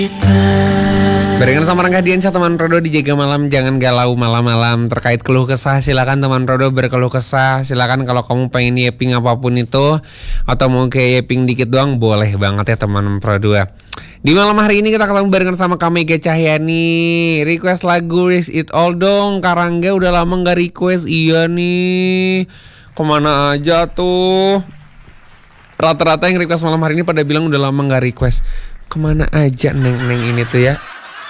Barengan sama Rangga Diansyah, teman Prodo di Jaga Malam. Jangan galau malam-malam. Terkait keluh kesah, silakan teman Prodo berkeluh kesah. Silakan kalau kamu pengen yaping apapun itu, atau mau kayak yaping dikit doang, boleh banget ya teman Prodo. Di malam hari ini kita ketemu barengan sama Kak Mega Cahyani. Request lagu Raise It All dong. Kak Rangga udah lama gak request. Iya nih, kemana aja tuh? Rata-rata yang request malam hari ini pada bilang udah lama gak request. Kemana aja Neng ini tuh ya?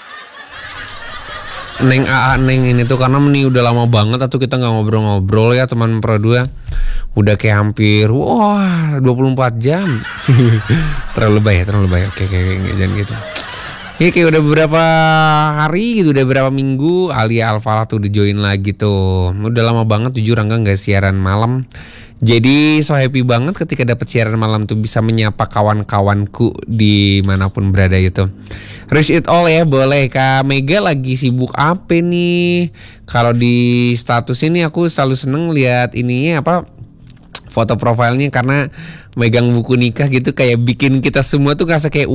Neng AA Neng ini tuh, karena nih udah lama banget atau kita gak ngobrol-ngobrol ya teman Pro 2. Udah kayak hampir 24 jam. Terlalu lebay. Oke, jangan gitu. Ya kayak udah beberapa hari gitu, udah beberapa minggu Alia Alfalah tuh udah join lagi tuh. Udah lama banget jujur Rangga gak siaran malam. Jadi so happy banget ketika dapat siaran malam tuh, bisa menyapa kawan-kawanku dimanapun berada itu. Reach It All ya, boleh. Kak Mega lagi sibuk apa nih? Kalau di status ini aku selalu seneng lihat ininya apa, foto profilnya, karena megang buku nikah gitu, kayak bikin kita semua tuh ngerasa kayak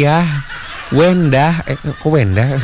Wenda, kok Wenda?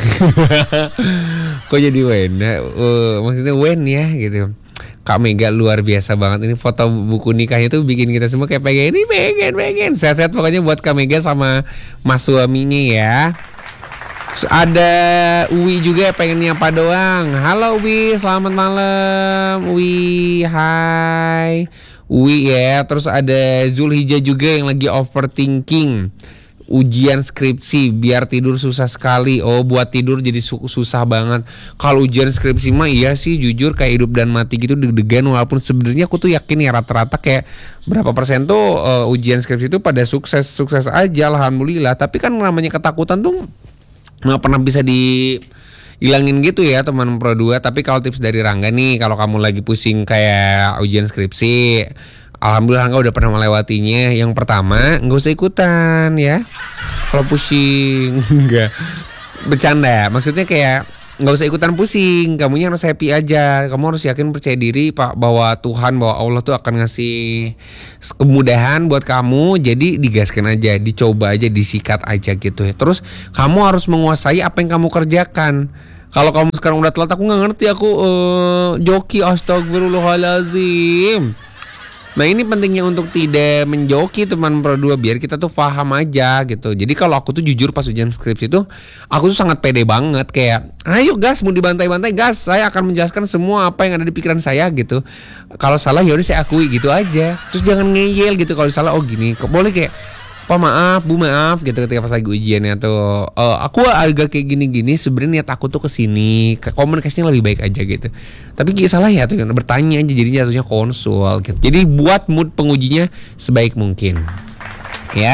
Kok jadi Wenda? Maksudnya Wen ya gitu. Kak Mega luar biasa banget. Ini foto buku nikahnya tuh bikin kita semua kayak pengen ini, pengen. Sehat-sehat pokoknya buat Kak Mega sama mas suaminya ya. Terus ada Uwi juga pengen nyapa doang. Halo Uwi, selamat malam. Uwi, hai Uwi ya. Terus ada Zulhijjah juga yang lagi overthinking ujian skripsi, biar tidur susah sekali. Oh, buat tidur jadi susah banget. Kalau ujian skripsi mah iya sih, jujur kayak hidup dan mati gitu, deg-degan. Walaupun sebenarnya aku tuh yakin ya rata-rata kayak berapa persen tuh ujian skripsi itu pada sukses aja, alhamdulillah. Tapi kan namanya ketakutan tuh nggak pernah bisa dihilangin gitu ya teman Pro 2. Tapi kalau tips dari Rangga nih, kalau kamu lagi pusing kayak ujian skripsi, alhamdulillah Rangga udah pernah melewatinya. Yang pertama, nggak usah ikutan ya. Kalau pusing, enggak, bercanda. Maksudnya kayak nggak usah ikutan pusing. Kamunya harus happy aja. Kamu harus yakin, percaya diri Pak, bahwa Tuhan, bahwa Allah tuh akan ngasih kemudahan buat kamu. Jadi digaskan aja, dicoba aja, disikat aja gitu ya. Terus kamu harus menguasai apa yang kamu kerjakan. Kalau kamu sekarang udah telat, aku nggak ngerti, aku joki, astagfirullahalazim. Nah ini pentingnya untuk tidak menjoki teman Pro 2, biar kita tuh paham aja gitu. Jadi kalau aku tuh jujur pas ujian skripsi tuh, aku tuh sangat pede banget. Kayak ayo gas, mau dibantai-bantai gas, saya akan menjelaskan semua apa yang ada di pikiran saya gitu. Kalau salah ya udah saya akui gitu aja. Terus jangan ngeyel gitu kalau salah. Oh gini, kok boleh kayak Pak maaf, Bu maaf gitu ketika pas lagi ujiannya tuh. Aku agak kayak gini-gini, sebenarnya niat aku tuh kesini, komunikasinya lebih baik aja gitu. Tapi salah ya tuh, bertanya aja, jadinya jatuhnya konsul gitu. Jadi buat mood pengujinya sebaik mungkin. Ya.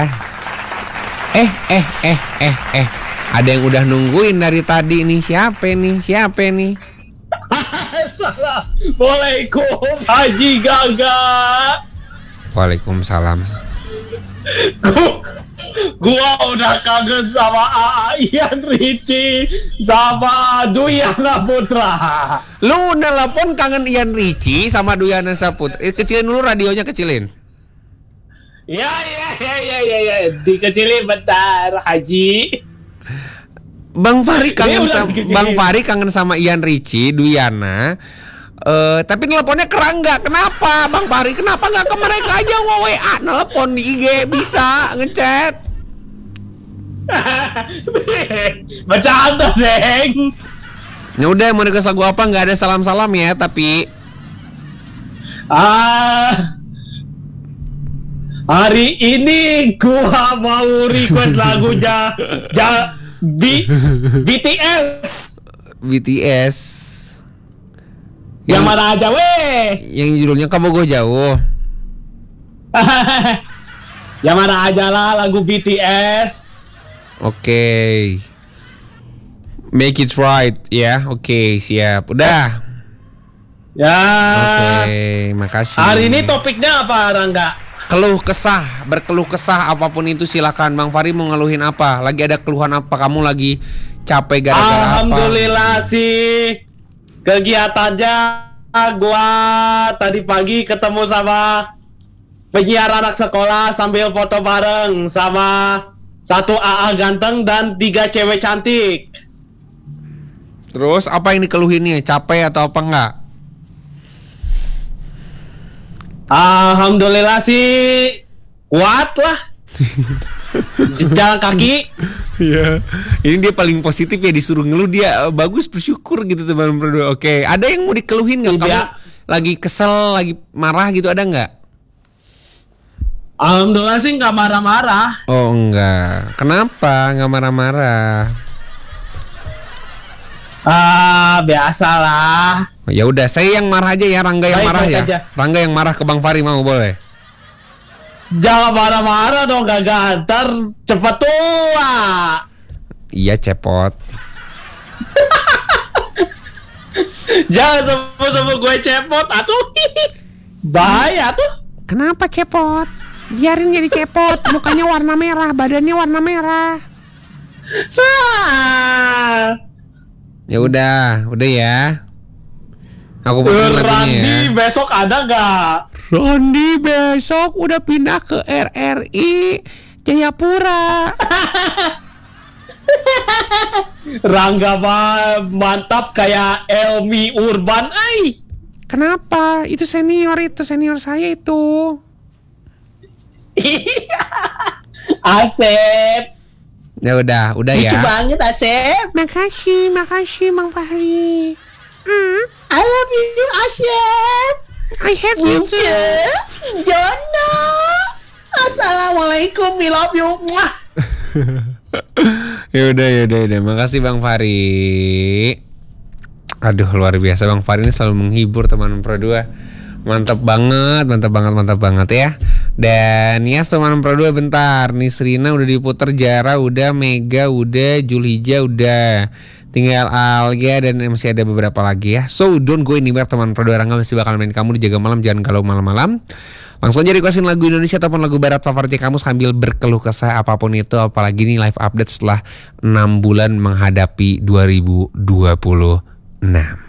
Ada yang udah nungguin dari tadi nih. Siapa nih? Assalamualaikum Haji Gaga. Waalaikumsalam. Gua udah kangen sama Ian Richie sama Duyana Putra. Lu nelpon kangen Ian Richie sama Duyana Saputra. Kecilin dulu radionya, kecilin. Ya. Dikecilin bentar, Haji. Bang Fahri kangen sama Ian Richie, Duyana. Tapi nelponnya ke Rangga. Kenapa Bang Fahri? Kenapa gak ke mereka aja WA? Nelpon di IG bisa ngechat. Bercanda, Neng. Ya udah, mau request lagu apa? Gak ada salam-salam ya, tapi hari ini gua mau request lagunya BTS. Yang mana aja weh? Yang judulnya Kamu Gue Jauh. Yang mana aja lah lagu BTS. Oke. Make it right ya. Oke, siap. Udah. Ya. Oke, makasih. Hari ini topiknya apa, Rangga? Berkeluh kesah apapun itu silakan. Bang Fahri mau ngeluhin apa? Lagi ada keluhan apa? Kamu lagi capek gara-gara apa? Alhamdulillah sih. Kegiatannya gua tadi pagi ketemu sama penyiar anak sekolah sambil foto bareng sama 1 AA ganteng dan 3 cewek cantik. Terus apa yang dikeluhinnya? Capek atau apa enggak? Alhamdulillah sih kuat lah. Jalan kaki. Iya. Ini dia paling positif ya, disuruh ngeluh dia bagus, bersyukur gitu teman berdua. Oke, ada yang mau dikeluhin nggak? Kamu lagi kesel, lagi marah gitu, ada nggak? Alhamdulillah sih nggak marah-marah. Oh enggak. Kenapa nggak marah-marah? Biasalah. Ya udah, saya yang marah aja ya, Rangga yang marah ya. Aja. Rangga yang marah ke Bang Fahri, mau boleh? Jangan marah-marah dong, gak gantar, cepet tua. Iya, cepot. Jangan sebut-sebut gue cepot, atuh. Bahaya tuh. Kenapa cepot? Biarin jadi cepot, mukanya warna merah, badannya warna merah. Ya udah ya. Aku pakai lagunya Randy ya. besok ada gak? Randy besok udah pindah ke RRI Jayapura. Rangga mah mantap kayak Elmi Urban, ay. Kenapa? Itu senior saya itu. Asep. Ya udah Lucu ya. banget Asep. Makasih Bang Fahri. I love you Asep. I hate you too. Jono. Assalamualaikum, we love you. Mwah. Ya udah. Makasih Bang Fahri. Aduh, luar biasa Bang Fahri ini selalu menghibur teman Pro 2. Mantap banget ya. Dan ya teman Pro 2 bentar. Nih Serina udah diputer, Jara udah, Mega udah, Julhija udah. Tinggal Alga dan masih ada beberapa lagi ya. So don't go anywhere teman Pro 2. Rangga masih bakal main kamu di Jaga Malam, jangan galau malam-malam. Langsung aja requestin lagu Indonesia ataupun lagu barat favoritnya kamu sambil berkeluh kesah apapun itu. Apalagi nih live update setelah 6 bulan menghadapi 2026.